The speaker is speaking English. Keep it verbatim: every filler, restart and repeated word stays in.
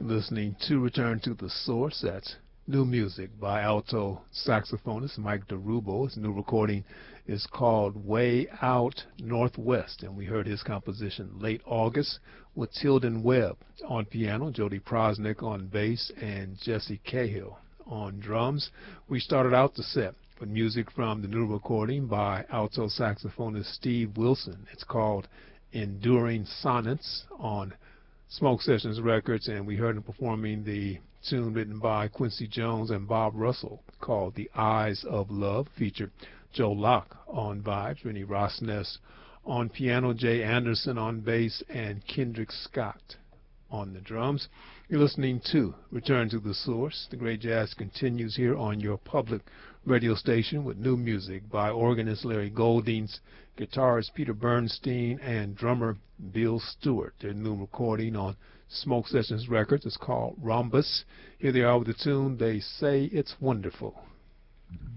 Listening to Return to the Source. That's new music by alto saxophonist Mike DeRubo. His new recording is called Way Out Northwest, and we heard his composition Late August with Tilden Webb on piano, Jody Prosnick on bass, and Jesse Cahill on drums. We started out the set with music from the new recording by alto saxophonist Steve Wilson. It's called Enduring Sonnets on Smoke Sessions Records, and we heard him performing the tune written by Quincy Jones and Bob Russell called The Eyes of Love. Featured Joe Locke on vibes, Rennie Rosnes on piano, Jay Anderson on bass, and Kendrick Scott on the drums. You're listening to Return to the Source. The great jazz continues here on your public radio station with new music by organist Larry Goldings, guitarist Peter Bernstein, and drummer Bill Stewart. Their new recording on Smoke Sessions Records is called Rhombus. Here they are with the tune They Say It's Wonderful.